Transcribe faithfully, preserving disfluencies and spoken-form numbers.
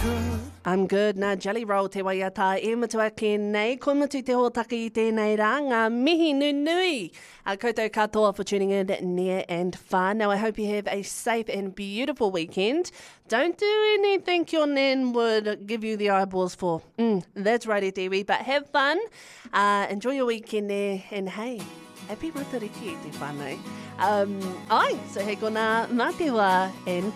I'm good. Nā jelly roll te waiata e matua ki nei. Ko matu te hōtaki I tēnei rā. Ngā mihi nui nui. Uh, koutou katoa for tuning in near and far. Now, I hope you have a safe and beautiful weekend. Don't do anything your nan would give you the eyeballs for. Mm, that's right, e te iwi. But have fun. Uh, enjoy your weekend there. And hey, happy matariki te whānau. Um, ai, so he kona mā te wā and